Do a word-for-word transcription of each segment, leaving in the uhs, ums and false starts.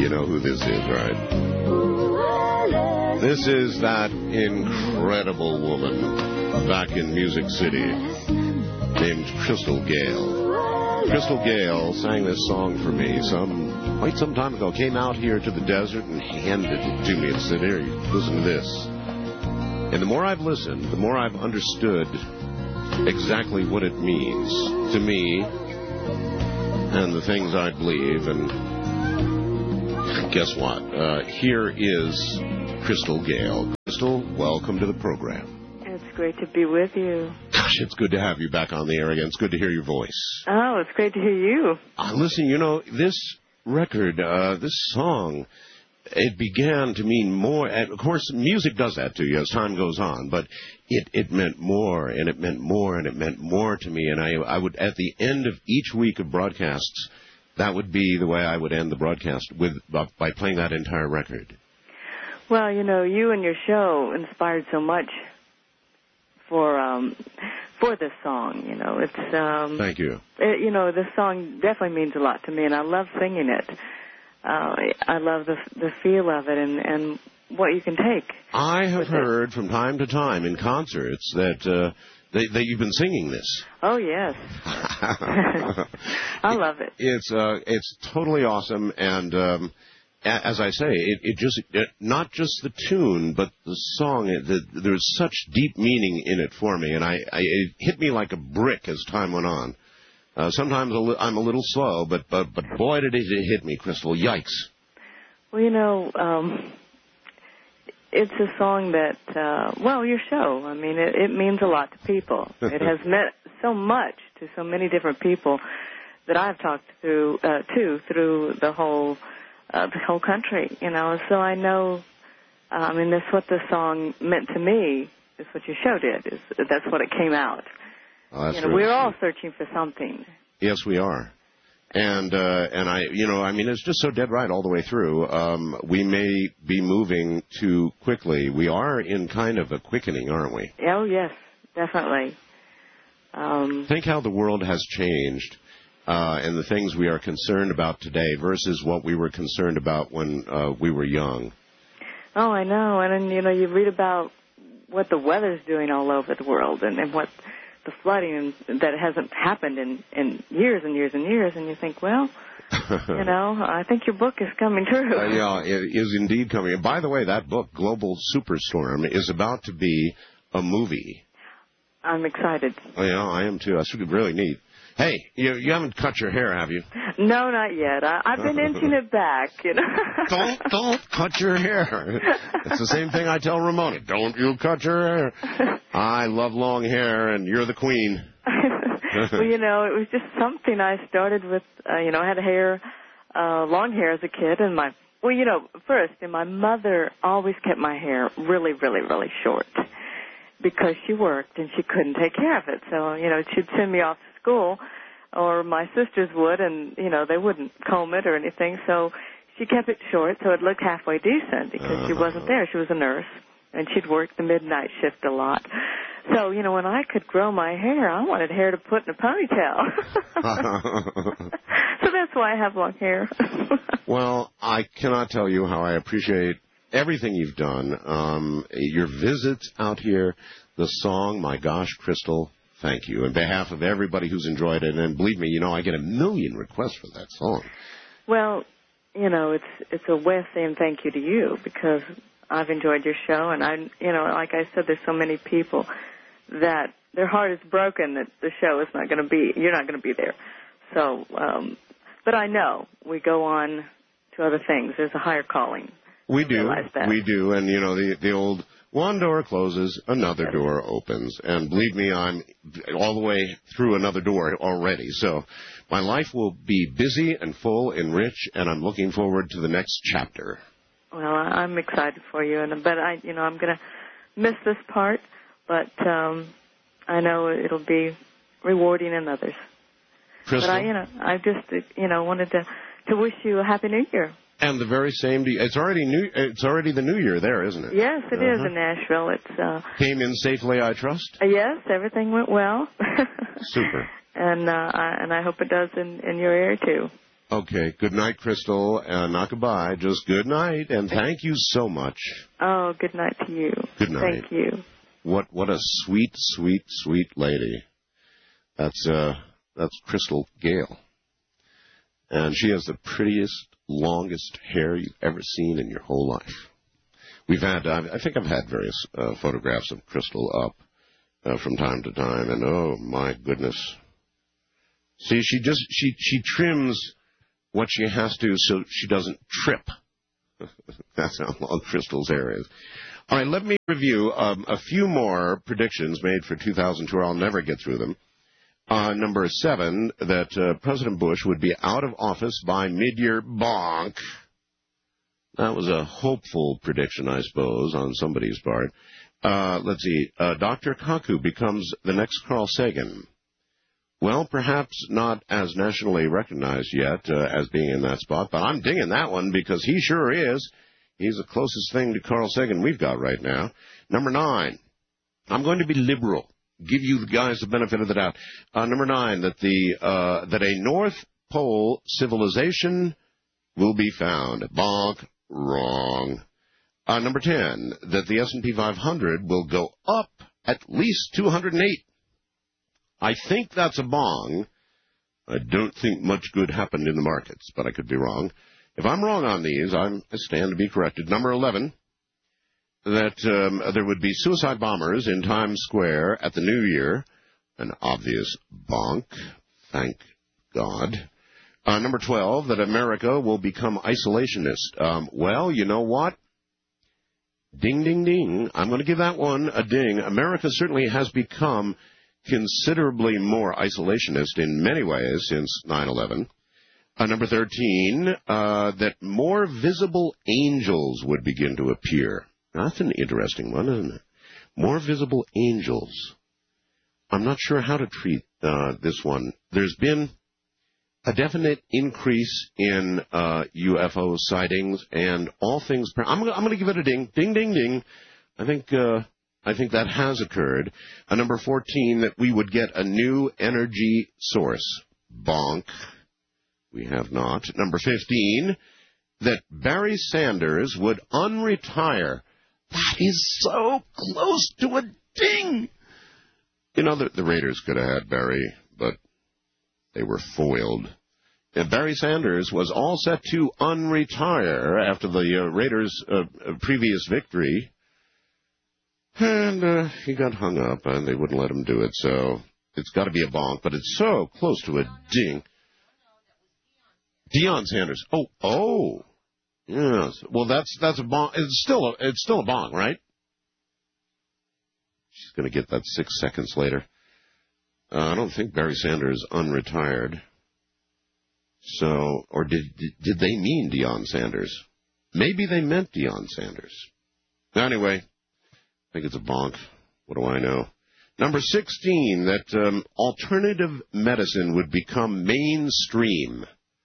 You know who this is, right? This is that incredible woman back in Music City named Crystal Gayle. Crystal Gayle sang this song for me some quite some time ago. Came out here to the desert and handed it to me and said, "Here, listen to this." And the more I've listened, the more I've understood exactly what it means to me and the things I believe. And guess what? Uh, here is Crystal Gayle. Crystal, welcome to the program. It's great to be with you. Gosh, it's good to have you back on the air again. It's good to hear your voice. Oh, it's great to hear you. Uh, listen, you know, this record, uh, this song, it began to mean more. And of course, music does that to you as time goes on, but it, it meant more, and it meant more, and it meant more to me. And I, I would, at the end of each week of broadcasts, that would be the way I would end the broadcast, with by playing that entire record. Well, you know, you and your show inspired so much for um, for this song. You know, it's um, thank you. It, you know, this song definitely means a lot to me, and I love singing it. Uh, I love the the feel of it and, and what you can take. I have heard it. From time to time in concerts that uh, that, that you've been singing this. Oh yes, I love it. It's uh, it's totally awesome, and um, as I say, it, it just it, not just the tune, but the song. It, the, there's such deep meaning in it for me, and I, I it hit me like a brick as time went on. Uh, sometimes a li- I'm a little slow, but but but boy did it, it hit me, Crystal. Yikes. Well, you know, um, it's a song that, uh, well, your show, I mean, it, it means a lot to people. It has meant so much to so many different people that I've talked through uh, to through the whole uh, the whole country, you know. So I know, uh, I mean, that's what the song meant to me. Is what your show did. Is that's what it came out. Oh, that's you know, really we're all sweet. searching for something. Yes, we are. And, uh, and I, you know, I mean, it's just so dead right all the way through. Um, we may be moving too quickly. We are in kind of a quickening, aren't we? Oh, yes, definitely. Um, Think how the world has changed uh, and the things we are concerned about today versus what we were concerned about when uh, we were young. Oh, I know. And, then, you know, you read about what the weather's doing all over the world and, and what the flooding that hasn't happened in, in years and years and years, and you think, well, you know, I think your book is coming true. Uh, yeah, it is indeed coming. And by the way, that book, Global Superstorm, is about to be a movie. I'm excited. Oh, yeah, I am too. That's really neat. Hey, you, you haven't cut your hair, have you? No, not yet. I, I've been inching it back, you know. Don't, don't cut your hair. It's the same thing I tell Ramona. Don't you cut your hair. I love long hair, and you're the queen. Well, you know, it was just something I started with. Uh, you know, I had hair, uh, long hair as a kid, and my, well, you know, first, and my mother always kept my hair really, really, really short because she worked and she couldn't take care of it. So, you know, she'd send me off to school, or my sisters would, and, you know, they wouldn't comb it or anything. So she kept it short so it looked halfway decent because uh-huh. she wasn't there. She was a nurse, and she'd work the midnight shift a lot. So, you know, when I could grow my hair, I wanted hair to put in a ponytail. So that's why I have long hair. Well, I cannot tell you how I appreciate everything you've done. Um, your visits out here, the song, my gosh, Crystal, thank you. On behalf of everybody who's enjoyed it, and believe me, you know, I get a million requests for that song. Well, you know, it's it's a way of saying thank you to you because I've enjoyed your show, and I, you know, like I said, there's so many people that their heart is broken that the show is not going to be, you're not going to be there. So, um, but I know we go on to other things. There's a higher calling. We do, we do, and you know the the old one door closes, another yes. door opens, and believe me, I'm all the way through another door already. So my life will be busy and full and rich, and I'm looking forward to the next chapter. Well, I'm excited for you, and but I, you know, I'm going to miss this part, but um, I know it'll be rewarding in others. Crystal? But I, you know, I just, you know, wanted to to wish you a happy New Year. And the very same. It's already new. It's already the New Year there, isn't it? Yes, it uh-huh. is in Nashville. It's uh, came in safely, I trust. Uh, yes, everything went well. Super. And uh, I, and I hope it does in, in your area too. Okay, good night, Crystal. Uh, not goodbye, just good night, and thank you so much. Oh, good night to you. Good night. Thank you. What what a sweet, sweet, sweet lady. That's uh that's Crystal Gale. And she has the prettiest, longest hair you've ever seen in your whole life. We've had, uh, I think I've had various uh, photographs of Crystal up uh, from time to time, and oh my goodness. See, she just, she, she trims what she has to so she doesn't trip. That's how long Crystal's hair is. All right, let me review um, a few more predictions made for two thousand two. I'll never get through them. Uh, number seven, that uh, President Bush would be out of office by mid-year. Bonk. That was a hopeful prediction, I suppose, on somebody's part. Uh, let's see. Uh, Doctor Kaku becomes the next Carl Sagan. Well, perhaps not as nationally recognized yet uh, as being in that spot, but I'm dinging that one because he sure is. He's the closest thing to Carl Sagan we've got right now. Number nine, I'm going to be liberal. Give you guys the benefit of the doubt. Uh, number nine, that the uh, that a North Pole civilization will be found. Bonk. Wrong. Uh, number ten, that the S and P five hundred will go up at least two hundred eight. I think that's a bong. I don't think much good happened in the markets, but I could be wrong. If I'm wrong on these, I'm, I stand to be corrected. Number eleven, that um, there would be suicide bombers in Times Square at the New Year. An obvious bonk. Thank God. Uh, number twelve, that America will become isolationist. Um, well, you know what? Ding, ding, ding. I'm going to give that one a ding. America certainly has become considerably more isolationist in many ways since nine eleven. Uh, number thirteen, uh, that more visible angels would begin to appear. That's an interesting one, isn't it? More visible angels. I'm not sure how to treat uh, this one. There's been a definite increase in uh, U F O sightings and all things. I'm going I'm to give it a ding, ding, ding, ding. I think uh, I think that has occurred. Uh, number fourteen, that we would get a new energy source. Bonk. We have not. Number fifteen, that Barry Sanders would unretire. That is so close to a ding. You know, the, the Raiders could have had Barry, but they were foiled. And Barry Sanders was all set to unretire after the uh, Raiders' uh, previous victory. And uh, he got hung up, and they wouldn't let him do it. So it's got to be a bonk, but it's so close to a ding. Deion Sanders. Oh, oh. Yes. Well, that's that's a bonk. It's still a, it's still a bonk, right? She's going to get that six seconds later. Uh, I don't think Barry Sanders unretired. So, or did did they mean Deion Sanders? Maybe they meant Deion Sanders. Anyway, I think it's a bonk. What do I know? Number sixteen, that um, alternative medicine would become mainstream.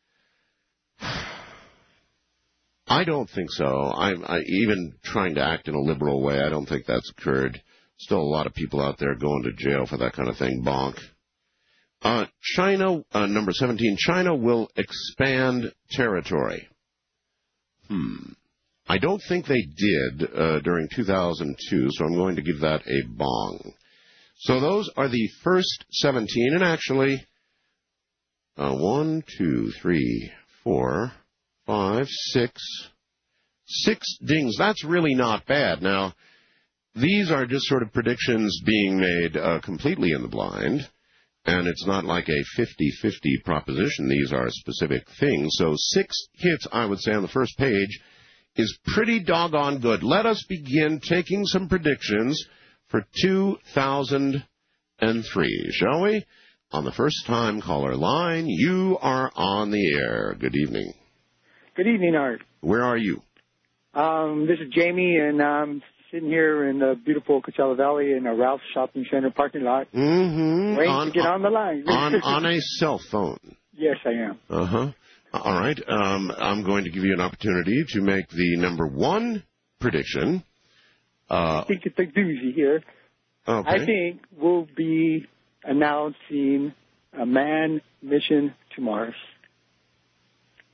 I don't think so. I'm I, even trying to act in a liberal way. I don't think that's occurred. Still a lot of people out there going to jail for that kind of thing. Bonk. Uh, China, uh, number seventeen, China will expand territory. Hmm. I don't think they did uh, during two thousand two, so I'm going to give that a bong. So those are the first seventeen, and actually, uh, one, two, three, four, five, six, six dings. That's really not bad. Now, these are just sort of predictions being made uh, completely in the blind, and it's not like a fifty-fifty proposition. These are specific things. So six hits, I would say, on the first page is pretty doggone good. Let us begin taking some predictions for two thousand three, shall we? On the first-time caller line, you are on the air. Good evening. Good evening, Art. Where are you? Um, this is Jamie, and I'm sitting here in the beautiful Coachella Valley in a Ralph's Shopping Center parking lot, mm-hmm. waiting on, to get on the line. on, on a cell phone. Yes, I am. Uh-huh. All right. Um, I'm going to give you an opportunity to make the number one prediction. Uh, I think it's a doozy here. Okay. I think we'll be announcing a manned mission to Mars.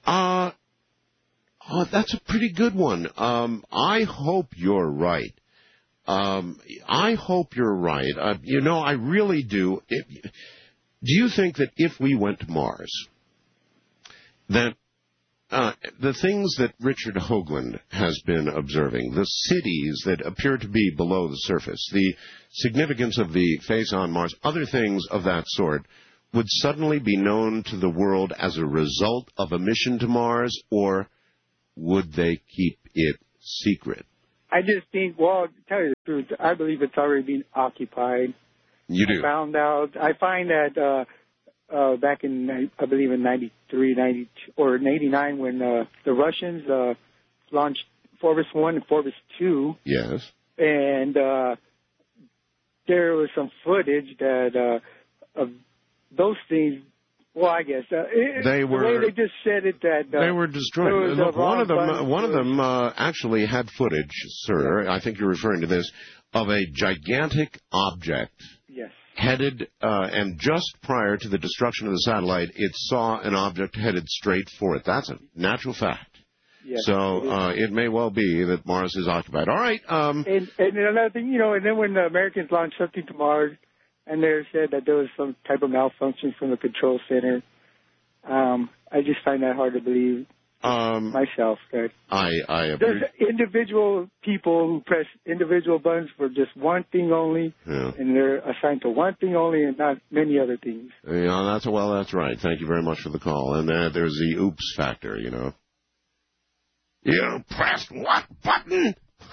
Uh, oh, that's a pretty good one. Um, I hope you're right. Um, I hope you're right. Uh, you know, I really do. If, do you think that if we went to Mars, that uh, the things that Richard Hoagland has been observing, the cities that appear to be below the surface, the significance of the face on Mars, other things of that sort, would suddenly be known to the world as a result of a mission to Mars, or would they keep it secret? I just think, well, to tell you the truth, I believe it's already been occupied. You do? I found out, I find that uh, uh, back in, I believe in ninety-three, ninety, or in eighty-nine, when uh, the Russians uh, launched Phobos one and Phobos two. Yes. And uh, there was some footage that uh, of those things. Well, I guess uh, it, they were. The way they just said it, that uh, they were destroyed. Look, one of them, one of them uh, actually had footage, sir. Yeah. I think you're referring to this, of a gigantic object. Yes. Headed, uh, and just prior to the destruction of the satellite, it saw an object headed straight for it. That's a natural fact. Yes, so it, uh, it may well be that Mars is occupied. All right. Um, and, and another thing, you know, and then when the Americans launched something to Mars, and they said that there was some type of malfunction from the control center. Um, I just find that hard to believe um, myself. That I, I agree. There's individual people who press individual buttons for just one thing only, yeah. and they're assigned to one thing only and not many other things. Yeah, that's well, that's right. Thank you very much for the call. And uh, there's the oops factor, you know. You pressed what button?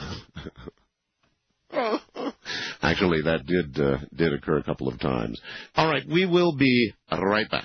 Actually, that did uh, did occur a couple of times. All right, we will be right back.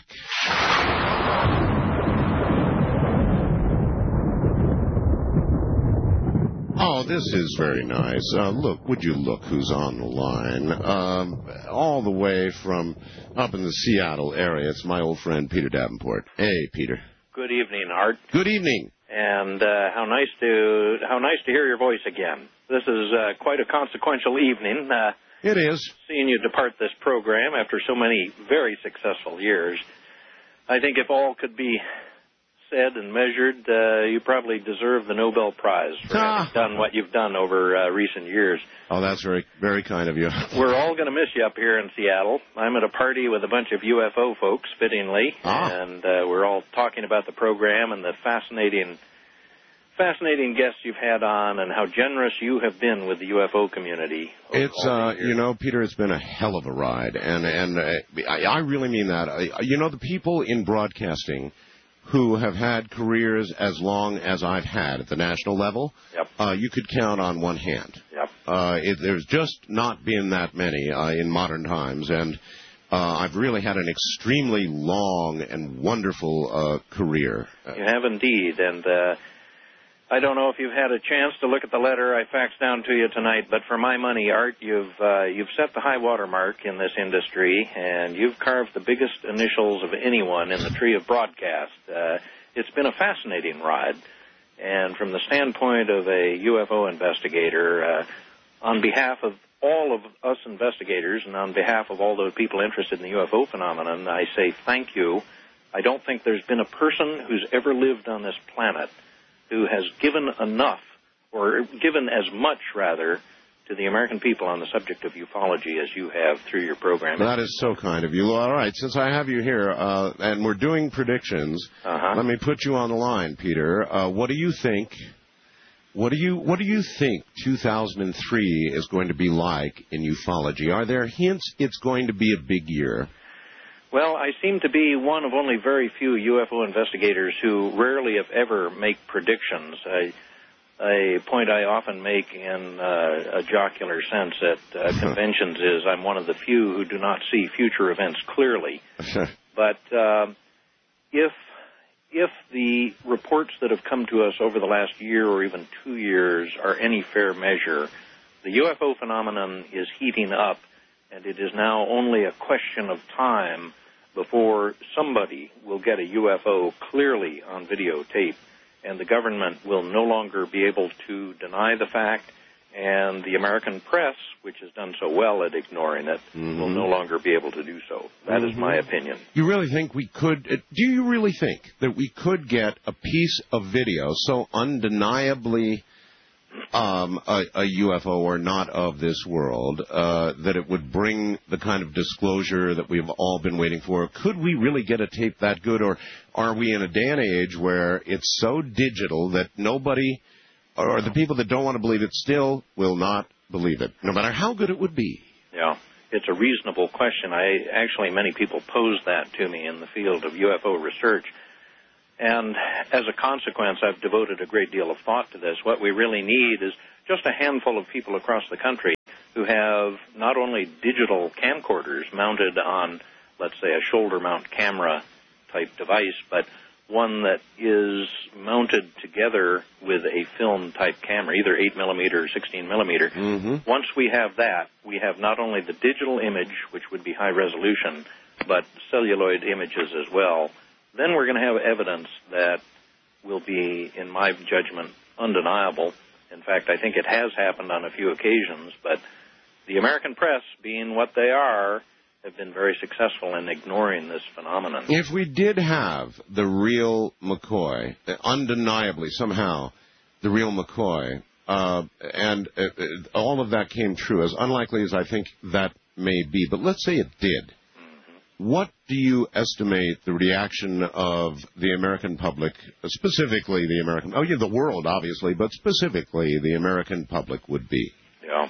Oh, this is very nice. Uh, look, would you look who's on the line? Um, all the way from up in the Seattle area, it's my old friend Peter Davenport. Hey, Peter. Good evening, Art. Good evening. And uh, how nice to how nice to hear your voice again. This is uh, quite a consequential evening. Uh, it is. Seeing you depart this program after so many very successful years. I think if all could be said and measured, uh, you probably deserve the Nobel Prize for ah. having done what you've done over uh, recent years. Oh, that's very, very kind of you. We're all going to miss you up here in Seattle. I'm at a party with a bunch of U F O folks, fittingly, ah. and uh, we're all talking about the program and the fascinating, fascinating guests you've had on and how generous you have been with the U F O community. It's, uh, you know, Peter, it's been a hell of a ride, and and uh, I, I really mean that. I, you know, the people in broadcasting who have had careers as long as I've had at the national level, yep. uh, you could count on one hand. Yep. Uh, it, there's just not been that many uh, in modern times, and uh, I've really had an extremely long and wonderful uh, career. You have indeed, and uh, I don't know if you've had a chance to look at the letter I faxed down to you tonight, but for my money, Art, you've uh, you've set the high water mark in this industry, and you've carved the biggest initials of anyone in the tree of broadcast. Uh, it's been a fascinating ride, and from the standpoint of a U F O investigator, uh, on behalf of all of us investigators and on behalf of all the people interested in the U F O phenomenon, I say thank you. I don't think there's been a person who's ever lived on this planet who has given enough, or given as much, rather, to the American people on the subject of ufology as you have through your program. That is so kind of you. All right, since I have you here, uh, and we're doing predictions, uh-huh. let me put you on the line, Peter. Uh, what do you think, what do you, what do you think two thousand three is going to be like in ufology? Are there hints it's going to be a big year? Well, I seem to be one of only very few U F O investigators who rarely, if ever, make predictions. I, a point I often make in uh, a jocular sense at uh, conventions is I'm one of the few who do not see future events clearly. But uh, if if the reports that have come to us over the last year or even two years are any fair measure, the U F O phenomenon is heating up, and it is now only a question of time before somebody will get a U F O clearly on videotape, and the government will no longer be able to deny the fact, And the American press, which has done so well at ignoring it, mm-hmm. will no longer be able to do so. That mm-hmm. is my opinion. You really think we could, do you really think that we could get a piece of video so undeniably um, a, a U F O or not of this world uh, that it would bring the kind of disclosure that we've all been waiting for? Could we really get a tape that good, or are we in a day and age where it's so digital that nobody... or the people that don't want to believe it still will not believe it, no matter how good it would be? Yeah, it's a reasonable question. I actually, many people pose that to me in the field of U F O research. And as a consequence, I've devoted a great deal of thought to this. What we really need is just a handful of people across the country who have not only digital camcorders mounted on, let's say, a shoulder mount camera type device, but one that is mounted together with a film-type camera, either eight millimeter or sixteen millimeter. Mm-hmm. Once we have that, we have not only the digital image, which would be high resolution, but celluloid images as well. Then we're going to have evidence that will be, in my judgment, undeniable. In fact, I think it has happened on a few occasions, but the American press, being what they are, have been very successful in ignoring this phenomenon. If we did have the real McCoy, undeniably, somehow, the real McCoy, uh, and uh, all of that came true, as unlikely as I think that may be, but let's say it did, mm-hmm. what do you estimate the reaction of the American public, specifically the American, oh yeah, the world, obviously, but specifically the American public would be? Yeah.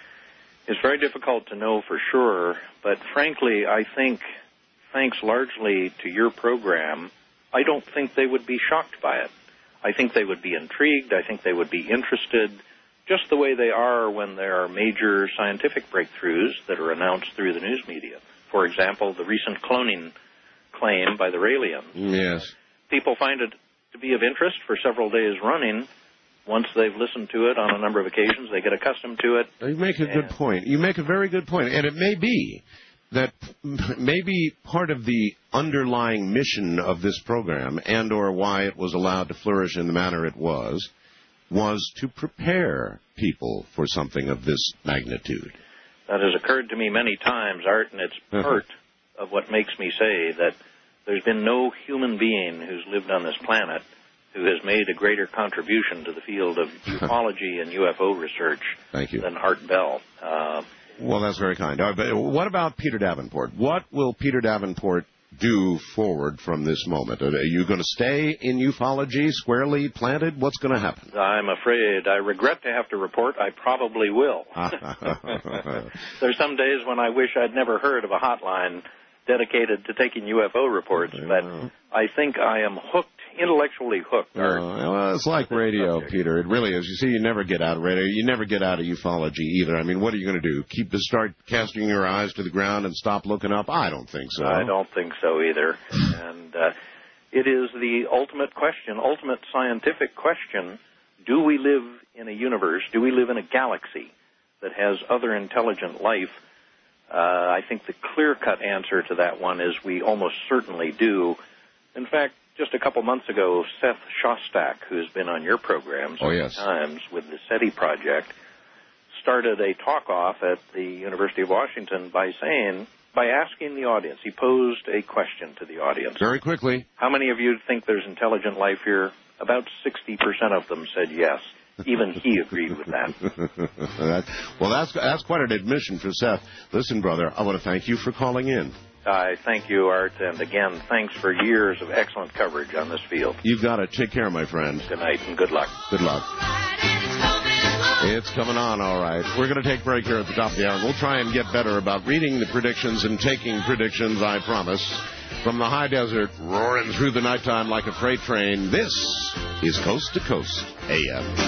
It's very difficult to know for sure, but frankly, I think, thanks largely to your program, I don't think they would be shocked by it. I think they would be intrigued. I think they would be interested, just the way they are when there are major scientific breakthroughs that are announced through the news media. For example, the recent cloning claim by the Raelians. Yes. People find it to be of interest for several days running. Once they've listened to it on a number of occasions, they get accustomed to it. You make a good point. You make a very good point. And it may be that maybe part of the underlying mission of this program, and or why it was allowed to flourish in the manner it was, was to prepare people for something of this magnitude. That has occurred to me many times, Art, and it's part of what makes me say that there's been no human being who's lived on this planet who has made a greater contribution to the field of ufology and U F O research Thank you. than Art Bell. Uh, well, that's very kind. Uh, but what about Peter Davenport? What will Peter Davenport do forward from this moment? Are you going to stay in ufology squarely planted? What's going to happen? I'm afraid, I regret to have to report, I probably will. There's some days when I wish I'd never heard of a hotline dedicated to taking U F O reports, but I think I am hooked, intellectually hooked. Uh, well, it's like radio, subject. Peter. It really is. You see, you never get out of radio. You never get out of ufology either. I mean, what are you going to do? Keep to start casting your eyes to the ground and stop looking up? I don't think so. I don't think so either. And uh, it is the ultimate question, ultimate scientific question. Do we live in a universe? Do we live in a galaxy that has other intelligent life? Uh, I think the clear-cut answer to that one is we almost certainly do. In fact, just a couple months ago, Seth Shostak, who's been on your program oh, yes. times with the SETI project, started a talk-off at the University of Washington by saying, by asking the audience, he posed a question to the audience. Very quickly. How many of you think there's intelligent life here? About sixty percent of them said yes. Even he agreed with that. that. Well, that's that's quite an admission for Seth. Listen, brother, I want to thank you for calling in. I thank you, Art, and again, thanks for years of excellent coverage on this field. You've got it. Take care, my friend. Good night and good luck. Good luck. It's coming on, all right. We're going to take a break here at the top of the hour. We'll try and get better about reading the predictions and taking predictions, I promise. From the high desert, roaring through the nighttime like a freight train, this is Coast to Coast A M.